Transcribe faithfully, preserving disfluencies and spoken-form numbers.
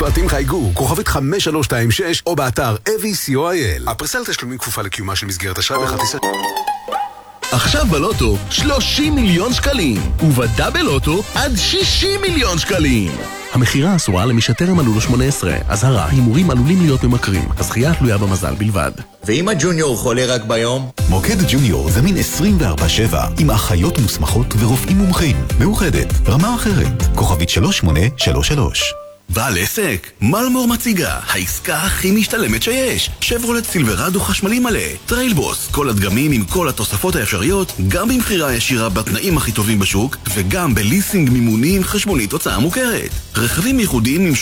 לפרטים חייגו, כוכבית חמש שלוש שתיים שש או באתר אבי סי או איי אל. הפריסה לתשלומים כפופה לקיומה של מסגרת אשראי וכרטיסי... עכשיו בלוטו שלושים מיליון שקלים, ובדאבל לוטו עד שישים מיליון שקלים. המחירה אסורה למי שטרם מלאו לו שמונה עשרה. אזהרה, הימורים עלולים להיות ממכרים. הזכייה תלויה במזל בלבד. ואם הג'וניור חולה רק ביום? מוקד ג'וניור זמין עשרים וארבע שבע עם אחיות מוסמכות ורופאים מומחים. מאוחדת, רמה אחרת, כוכבית שלוש שמונה שלוש שלוש. בעל עסק, מלמור מציגה, העסקה הכי משתלמת שיש. שברולט סילברדו חשמלי מלא, טריילבוס, כל הדגמים עם כל התוספות האפשריות, גם במחירה ישירה בתנאים הכי טובים בשוק, וגם בליסינג מימוני עם חשבונית הוצאה מוכרת. רכבים ייחודיים עם